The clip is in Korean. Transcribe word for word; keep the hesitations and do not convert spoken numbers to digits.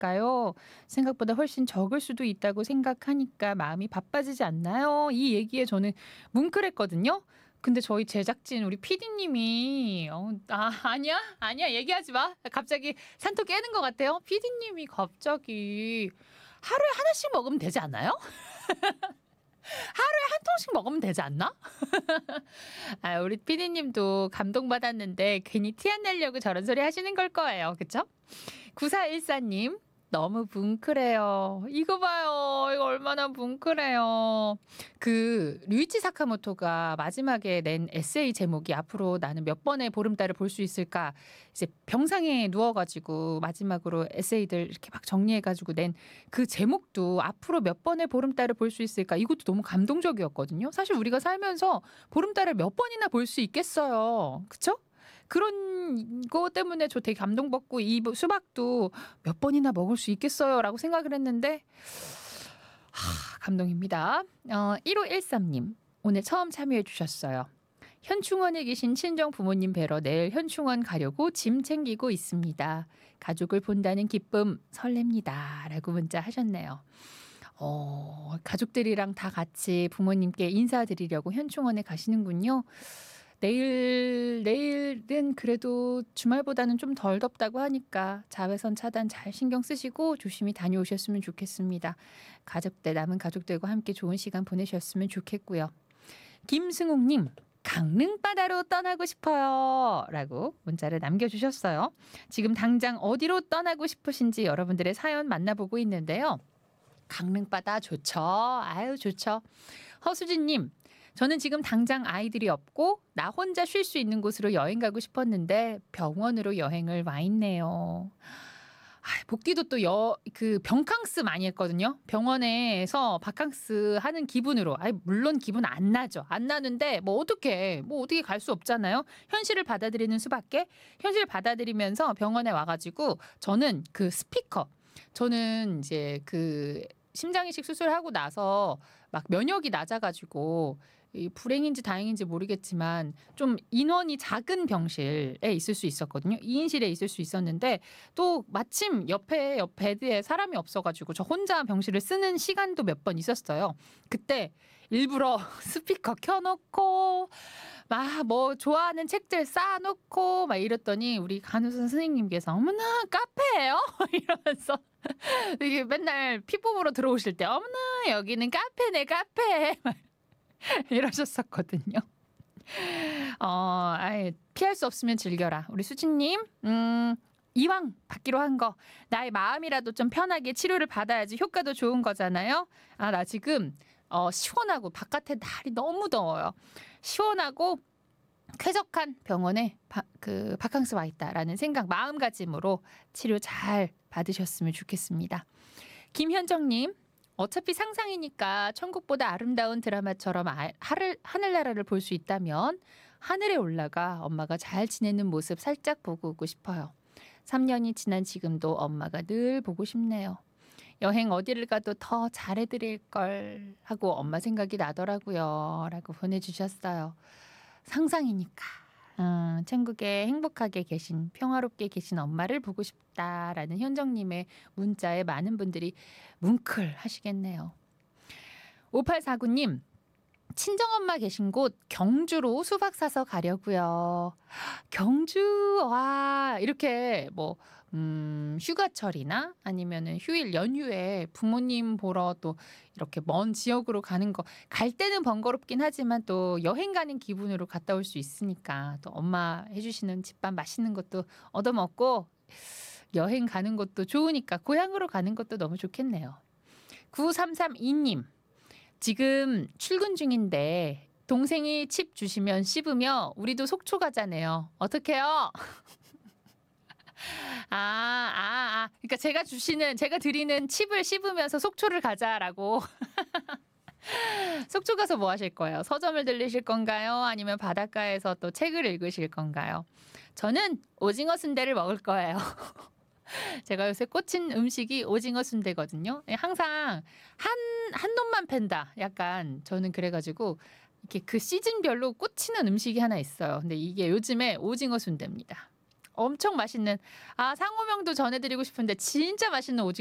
될까요? 생각보다 훨씬 적을 수도 있다고 생각하니까 마음이 바빠지지 않나요? 이 얘기에 저는 뭉클했거든요. 근데 저희 제작진 우리 피디님이 어, 아 아니야 아니야 얘기하지 마. 갑자기 산토 깨는 것 같아요. 피디님이 갑자기 하루에 하나씩 먹으면 되지 않아요? 하루에 한 통씩 먹으면 되지 않나? 아, 우리 피디님도 감동받았는데 괜히 티 안 내려고 저런 소리 하시는 걸 거예요. 그쵸? 구사일사 님 너무 뭉클해요. 이거 봐요. 이거 얼마나 뭉클해요. 그 류이치 사카모토가 마지막에 낸 에세이 제목이 앞으로 나는 몇 번의 보름달을 볼 수 있을까? 이제 병상에 누워가지고 마지막으로 에세이들 이렇게 막 정리해가지고 낸 그 제목도 앞으로 몇 번의 보름달을 볼 수 있을까? 이것도 너무 감동적이었거든요. 사실 우리가 살면서 보름달을 몇 번이나 볼 수 있겠어요. 그쵸? 그런 거 때문에 저 되게 감동받고 이 수박도 몇 번이나 먹을 수 있겠어요? 라고 생각을 했는데 하, 감동입니다. 어, 일오일삼 님 오늘 처음 참여해 주셨어요. 현충원에 계신 친정 부모님 뵈러 내일 현충원 가려고 짐 챙기고 있습니다. 가족을 본다는 기쁨 설렙니다. 라고 문자 하셨네요. 어, 가족들이랑 다 같이 부모님께 인사드리려고 현충원에 가시는군요. 내일, 내일은 그래도 주말보다는 좀 덜 덥다고 하니까 자외선 차단 잘 신경 쓰시고 조심히 다녀오셨으면 좋겠습니다. 가족들, 남은 가족들과 함께 좋은 시간 보내셨으면 좋겠고요. 김승욱님, 강릉바다로 떠나고 싶어요. 라고 문자를 남겨주셨어요. 지금 당장 어디로 떠나고 싶으신지 여러분들의 사연 만나보고 있는데요. 강릉바다 좋죠. 아유, 좋죠. 허수진님, 저는 지금 당장 아이들이 없고 나 혼자 쉴 수 있는 곳으로 여행 가고 싶었는데 병원으로 여행을 와 있네요. 아, 복귀도 또 여, 그 병캉스 많이 했거든요. 병원에서 바캉스 하는 기분으로. 아이, 물론 기분 안 나죠. 안 나는데 뭐 어떻게 뭐 어떻게 갈 수 없잖아요. 현실을 받아들이는 수밖에. 현실을 받아들이면서 병원에 와가지고 저는 그 스피커. 저는 이제 그 심장이식 수술하고 나서 막 면역이 낮아가지고 이 불행인지 다행인지 모르겠지만 좀 인원이 작은 병실에 있을 수 있었거든요. 이 인실에 있을 수 있었는데 또 마침 옆에 옆 베드에 사람이 없어가지고 저 혼자 병실을 쓰는 시간도 몇 번 있었어요. 그때 일부러 스피커 켜놓고 막 뭐 좋아하는 책들 쌓아놓고 막 이랬더니 우리 간호사 선생님께서 어머나 카페예요? 이러면서 이게 맨날 피 뽑으러 들어오실 때 어머나 여기는 카페네 카페 이러셨었거든요. 어, 아이, 피할 수 없으면 즐겨라. 우리 수진님, 음, 이왕 받기로 한 거 나의 마음이라도 좀 편하게 치료를 받아야지 효과도 좋은 거잖아요. 아, 나 지금 어, 시원하고 바깥에 날이 너무 더워요. 시원하고 쾌적한 병원에 바, 그 바캉스 와 있다라는 생각 마음가짐으로 치료 잘 받으셨으면 좋겠습니다. 김현정님, 어차피 상상이니까 천국보다 아름다운 드라마처럼 아, 하늘, 하늘나라를 볼 수 있다면 하늘에 올라가 엄마가 잘 지내는 모습 살짝 보고 오고 싶어요. 삼 년이 지난 지금도 엄마가 늘 보고 싶네요. 여행 어디를 가도 더 잘해드릴 걸 하고 엄마 생각이 나더라고요. 라고 보내주셨어요. 상상이니까. 음, 천국에 행복하게 계신 평화롭게 계신 엄마를 보고 싶다라는 현정님의 문자에 많은 분들이 뭉클하시겠네요. 오팔사구 님, 친정엄마 계신 곳 경주로 수박 사서 가려고요. 경주, 와, 이렇게 뭐 음, 휴가철이나 아니면은 휴일 연휴에 부모님 보러 또 이렇게 먼 지역으로 가는 거, 갈 때는 번거롭긴 하지만 또 여행 가는 기분으로 갔다 올 수 있으니까 또 엄마 해주시는 집밥 맛있는 것도 얻어먹고 여행 가는 것도 좋으니까 고향으로 가는 것도 너무 좋겠네요. 구삼삼이 님, 지금 출근 중인데 동생이 칩 주시면 씹으며 우리도 속초 가자네요. 어떡해요? 아, 아, 아. 그러니까 제가 주시는, 제가 드리는 칩을 씹으면서 속초를 가자라고. 속초 가서 뭐 하실 거예요? 서점을 들리실 건가요? 아니면 바닷가에서 또 책을 읽으실 건가요? 저는 오징어 순대를 먹을 거예요. 제가 요새 꽂힌 음식이 오징어 순대거든요. 항상 한, 한 놈만 팬다. 약간 저는 그래가지고 이렇게 그 시즌별로 꽂히는 음식이 하나 있어요. 근데 이게 요즘에 오징어 순대입니다. 엄청 맛있는 아 상호명도 전해드리고 싶은데 진짜 맛있는 오징어